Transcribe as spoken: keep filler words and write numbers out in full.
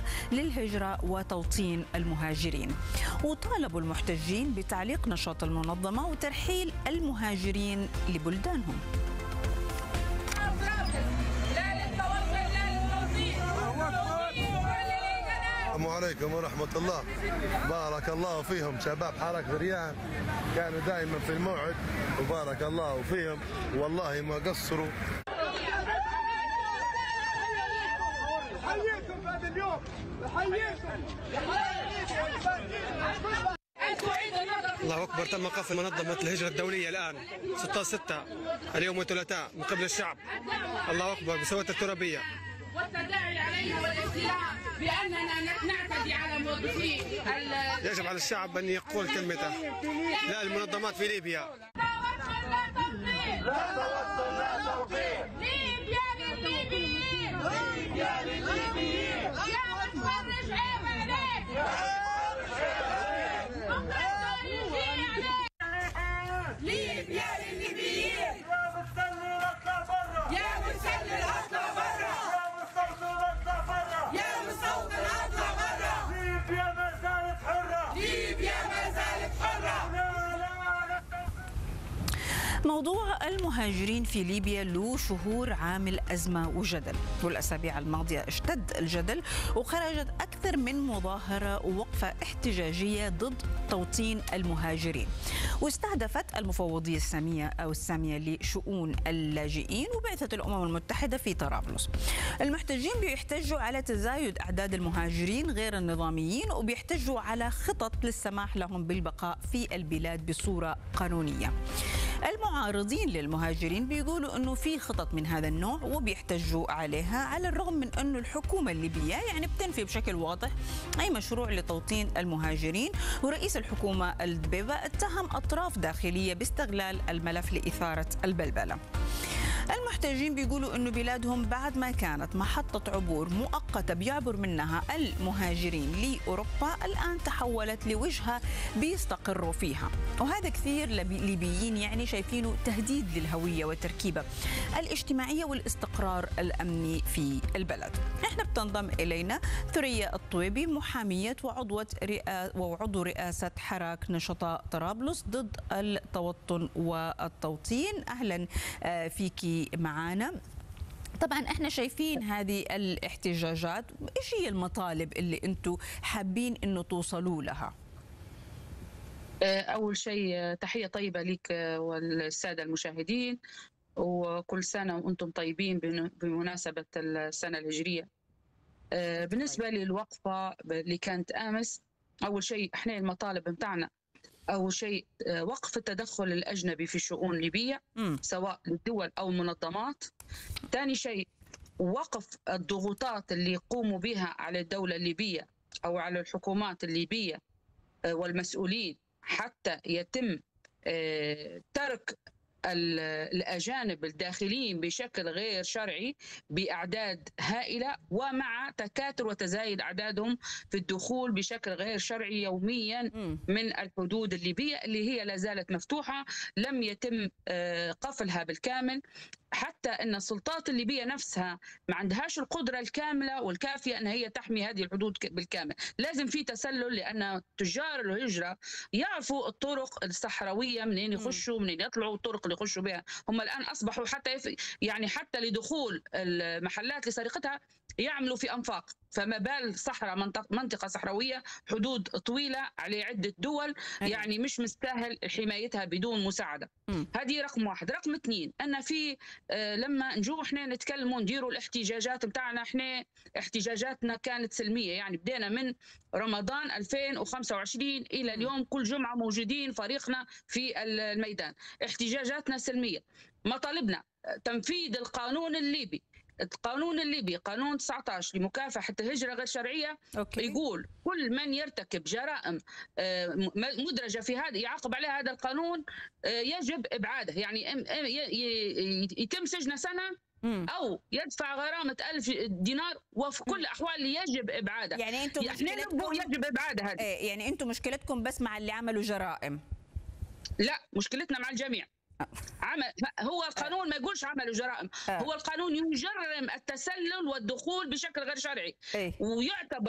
الخطة للهجرة وتوطين المهاجرين. وطالبوا المحتجين بتعليق نشاط المنظمة وترحيل المهاجرين لبلدانهم. السلام عليكم ورحمة الله. بارك الله فيهم شباب حركة ريان، كانوا دائما في الموعد وبارك الله فيهم والله ما قصروا. حييكم بعد اليوم، حييكم. الله أكبر. تم قفل منظمة الهجرة الدولية الآن ستة ستة اليوم الثلاثاء من قبل الشعب. الله أكبر بسوات الترابية. والتداعي عليه والاستيلاء بأننا نعتدي على موظفي. يجب على الشعب أن يقول كلمته لا المنظمات في ليبيا. ليبيا للليبيين، ليبيا للليبيين، يا متفرج عيب عليك، ليبيا للليبيين، يا مستني اطلع برا، يا مسلل اطلع برا، يا مستوطن اطلع برا، يا مستوطن اطلع برا، ليبيا ما زالت حرة، ليبيا ما زالت حرة. لا لا موضوع المهاجرين في ليبيا له شهور عامل أزمة وجدل، والأسابيع الماضية اشتد الجدل وخرجت أكثر من مظاهرة ووقفة احتجاجية ضد توطين المهاجرين، واستهدفت المفوضية السامية أو السامية لشؤون اللاجئين وبعثة الأمم المتحدة في طرابلس. المحتجين بيحتجوا على تزايد أعداد المهاجرين غير النظاميين وبيحتجوا على خطط للسماح لهم بالبقاء في البلاد بصورة قانونية. المعارضين للمهاجرين بيقولوا أنه في خطط من هذا النوع وبيحتجوا عليها، على الرغم من أنه الحكومة الليبية يعني بتنفي بشكل واضح أي مشروع لتوطين المهاجرين، ورئيس الحكومة الدبيبة اتهم أطراف داخلية باستغلال الملف لإثارة البلبلة. المحتجين بيقولوا أنه بلادهم بعد ما كانت محطة عبور مؤقتة بيعبر منها المهاجرين لأوروبا الآن تحولت لوجهة بيستقروا فيها، وهذا كثير ليبيين يعني شايفينه تهديد للهوية والتركيبة الاجتماعية والاستقرار الأمني في البلد. احنا بتنضم إلينا ثريا الطويبي، محامية وعضوة رئا وعضو رئاسة حراك نشطاء طرابلس ضد التوطن والتوطين. أهلا فيكي معنا. طبعا احنا شايفين هذه الاحتجاجات، ايش هي المطالب اللي انتم حابين انه توصلوا لها؟ أول شيء تحية طيبة لك والسادة المشاهدين، وكل سنة وأنتم طيبين بمناسبة السنة الهجرية. بالنسبة للوقفة اللي كانت أمس، أول شيء احنا المطالب متاعنا أول شيء وقف التدخل الأجنبي في شؤون ليبية سواء للدول أو المنظمات. ثاني شيء وقف الضغوطات اللي يقوموا بها على الدولة الليبية أو على الحكومات الليبية والمسؤولين حتى يتم ترك الأجانب الداخلين بشكل غير شرعي بأعداد هائلة، ومع تكاثر وتزايد أعدادهم في الدخول بشكل غير شرعي يوميا من الحدود الليبية اللي هي لا زالت مفتوحة، لم يتم قفلها بالكامل، حتى أن السلطات الليبية نفسها ما عندهاش القدرة الكاملة والكافية أن هي تحمي هذه الحدود بالكامل. لازم في تسلل، لأن تجار الهجرة يعرفوا الطرق الصحراوية منين يخشوا منين يطلعوا، الطرق اللي يخشوا بها. هم الآن أصبحوا حتى يف... يعني حتى لدخول المحلات لسرقتها يعملوا في أنفاق، فما بال صحراء منطقة, منطقة صحراوية حدود طويلة على عدة دول، يعني مش مستاهل حمايتها بدون مساعدة. هذه رقم واحد. رقم اثنين، أن في آه لما نجوا احنا نتكلموا نديروا الاحتجاجات بتاعنا، احنا احتجاجاتنا كانت سلمية، يعني بدينا من رمضان ألفين وخمسة وعشرين إلى اليوم كل جمعة موجودين فريقنا في الميدان، احتجاجاتنا سلمية. مطالبنا تنفيذ القانون الليبي، القانون الليبي قانون تسعة عشر لمكافحة الهجرة غير شرعية. أوكي. يقول كل من يرتكب جرائم مدرجة في هذا يعاقب عليها هذا القانون يجب إبعاده، يعني يتم سجن سنة أو يدفع غرامة ألف دينار، وفي كل الأحوال يجب إبعاده. يعني أنتم مشكلتكم يجب إبعاده هذه. يعني أنتم مشكلتكم بس مع اللي عملوا جرائم؟ لا، مشكلتنا مع الجميع. عمل هو القانون ما يقولش عملوا جرائم، هو القانون يجرم التسلل والدخول بشكل غير شرعي، ويعتبر